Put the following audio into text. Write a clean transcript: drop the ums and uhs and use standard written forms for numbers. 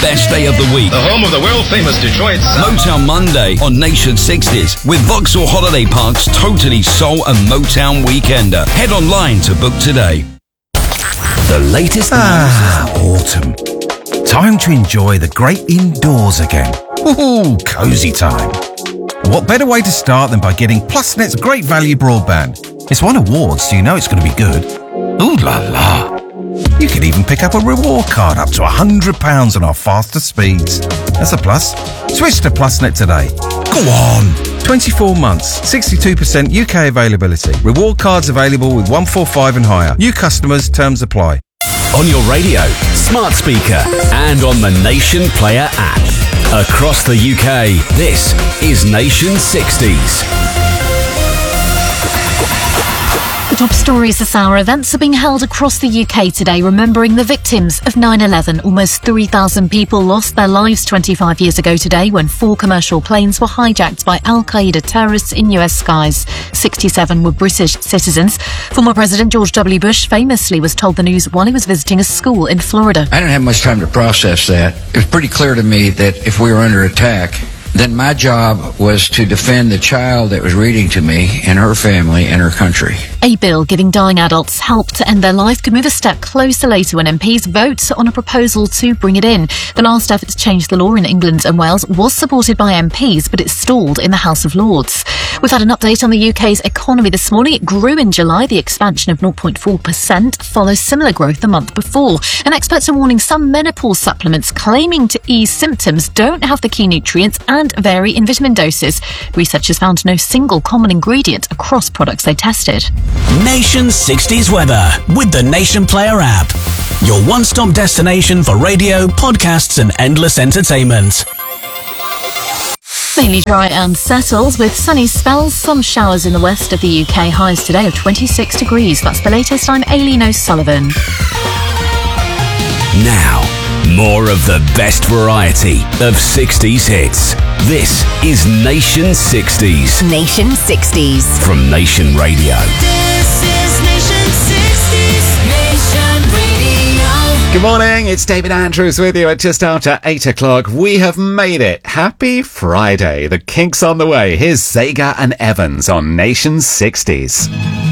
best day of the week. The home of the world-famous Detroit sound. Motown Monday on Nation 60s with Vauxhall Holiday Park's totally soul and Motown weekender. Head online to book today. The latest autumn. Time to enjoy the great indoors again. Ooh, cozy time. What better way to start than by getting PlusNet's great value broadband? It's won awards, so you know it's going to be good. Ooh la la. You can even pick up a reward card up to £100 on our faster speeds. That's a plus. Switch to PlusNet today. Go on. 24 months, 62% UK availability. Reward cards available with 145 and higher. New customers, terms apply. On your radio, smart speaker, and on the Nation Player app. Across the UK, this is Nation 60s. The top stories this hour. Events are being held across the UK today, remembering the victims of 9/11. Almost 3,000 people lost their lives 25 years ago today when 4 commercial planes were hijacked by Al-Qaeda terrorists in US skies. 67 were British citizens. Former President George W. Bush famously was told the news while he was visiting a school in Florida. I didn't have much time to process that. It was pretty clear to me that if we were under attack, then my job was to defend the child that was reading to me and her family and her country. A bill giving dying adults help to end their life could move a step closer later when MPs vote on a proposal to bring it in. The last effort to change the law in England and Wales was supported by MPs, but it stalled in the House of Lords. We've had an update on the UK's economy this morning. It grew in July. The expansion of 0.4% follows similar growth the month before. And experts are warning some menopause supplements claiming to ease symptoms don't have the key nutrients and vary in vitamin doses. Researchers found no single common ingredient across products they tested. Nation 60s weather with the Nation Player app. Your one-stop destination for radio, podcasts and endless entertainment. Mainly dry and settled with sunny spells, some showers in the west of the UK. Highs today of 26 degrees. That's the latest. I'm Aileen O'Sullivan. Now, more of the best variety of 60s hits. This is Nation 60s. Nation 60s. From Nation Radio. This is Nation 60s. Nation Radio. Good morning, it's David Andrews with you at just after 8 o'clock. We have made it. Happy Friday. The Kinks on the way. Here's Sega and Evans on Nation 60s.